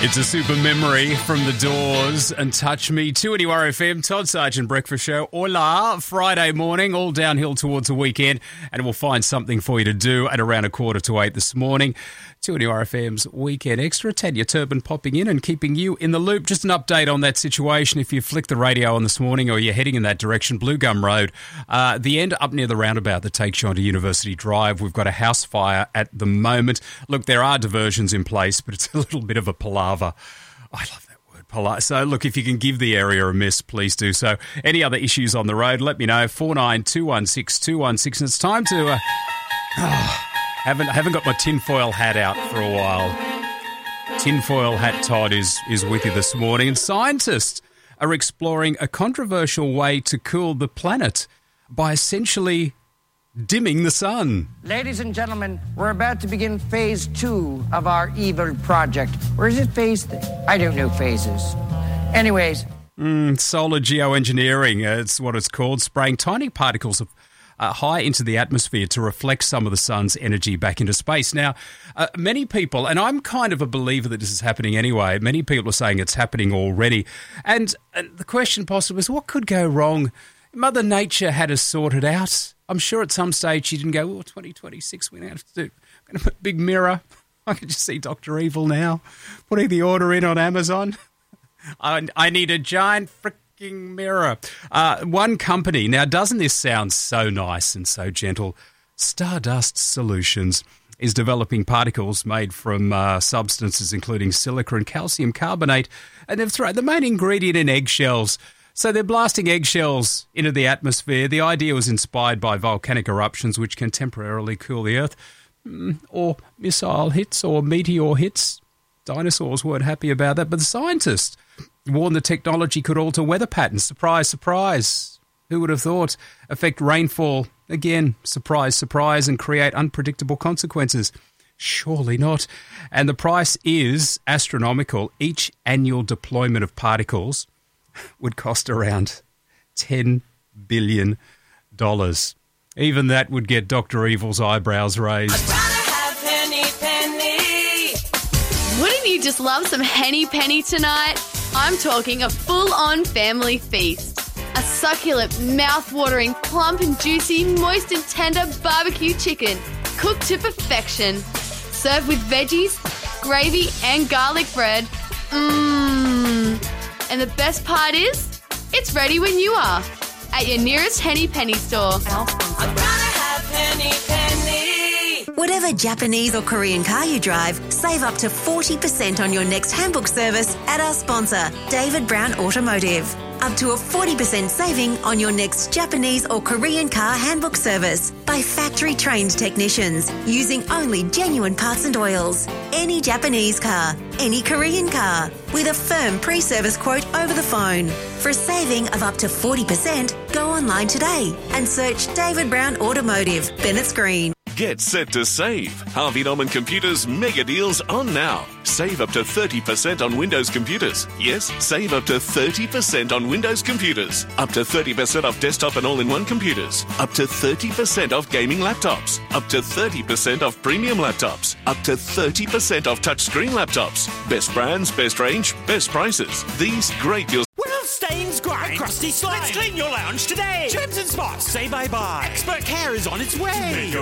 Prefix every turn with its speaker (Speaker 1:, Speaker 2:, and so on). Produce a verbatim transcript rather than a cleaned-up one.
Speaker 1: It's a super memory from The Doors and Touch Me. two N U R F M, Todd Sargent Breakfast Show. Hola, Friday morning, all downhill towards the weekend, and we'll find something for you to do at around a quarter to eight this morning. two N U R F M's Weekend Extra. Tanya Turpin popping in and keeping you in the loop. Just an update on that situation. If you flick the radio on this morning or you're heading in that direction, Blue Gum Road, uh, the end up near the roundabout that takes you onto University Drive. We've got a house fire at the moment. Look, there are diversions in place, but it's a little bit of a palaver. I love that word, palaver. So, look, if you can give the area a miss, please do so. Any other issues on the road, let me know. four nine two one six two one six. And it's time to... Uh, oh, haven't haven't got my tinfoil hat out for a while. Tinfoil hat Todd is, is with you this morning. And scientists are exploring a controversial way to cool the planet by essentially dimming the sun.
Speaker 2: Ladies and gentlemen, we're about to begin phase two of our evil project. Or is it phase three? I don't know phases. Anyways.
Speaker 1: Mm, solar geoengineering, uh, it's what it's called, spraying tiny particles of uh, high into the atmosphere to reflect some of the sun's energy back into space. Now, uh, many people, and I'm kind of a believer that this is happening anyway, many people are saying it's happening already. And, and the question possibly is, what could go wrong? Mother Nature had us sorted out. I'm sure at some stage she didn't go, oh, twenty twenty-six, we're going to do, I'm going to put a big mirror. I can just see Doctor Evil now putting the order in on Amazon. I, I need a giant freaking mirror. Uh, one company, now doesn't this sound so nice and so gentle? Stardust Solutions is developing particles made from uh, substances including silica and calcium carbonate, and they've thrown the main ingredient in eggshells. So they're blasting eggshells into the atmosphere. The idea was inspired by volcanic eruptions, which can temporarily cool the Earth, or missile hits or meteor hits. Dinosaurs weren't happy about that, but the scientists warned the technology could alter weather patterns. Surprise, surprise. Who would have thought? Affect rainfall. Again, surprise, surprise, and create unpredictable consequences. Surely not. And the price is astronomical. Each annual deployment of particles would cost around ten billion dollars. Even that would get Doctor Evil's eyebrows raised.
Speaker 3: I'd rather have Henny Penny.
Speaker 4: Wouldn't you just love some Henny Penny tonight? I'm talking a full-on family feast. A succulent, mouth-watering, plump and juicy, moist and tender barbecue chicken, cooked to perfection. Served with veggies, gravy and garlic bread. Mmm. And the best part is, it's ready when you are. At your nearest Henny Penny store.
Speaker 3: I'd rather have Henny Penny.
Speaker 5: Whatever Japanese or Korean car you drive, save up to forty percent on your next handbook service at our sponsor, David Brown Automotive. Up to a forty percent saving on your next Japanese or Korean car handbook service by factory-trained technicians using only genuine parts and oils. Any Japanese car, any Korean car, with a firm pre-service quote over the phone. For a saving of up to forty percent, go online today and search David Brown Automotive, Bennett's Green.
Speaker 6: Get set to save. Harvey Norman Computers mega deals on now. Save up to thirty percent on Windows computers. Yes, save up to thirty percent on Windows computers. Up to thirty percent off desktop and all-in-one computers. Up to thirty percent off gaming laptops. Up to thirty percent off premium laptops. Up to thirty percent off touchscreen laptops. Best brands, best range, best prices. These great deals.
Speaker 7: Will stains, grime, crusty slime. Let's clean your lounge today. Chips and spots, say bye-bye. Expert care is on its way.